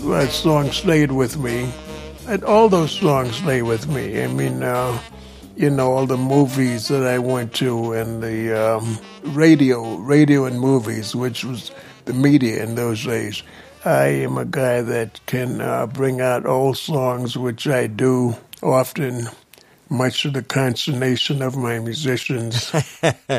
song stayed with me. And all those songs stay with me. I mean, all the movies that I went to and the radio and movies, which was the media in those days. I am a guy that can bring out old songs, which I do often, much to the consternation of my musicians.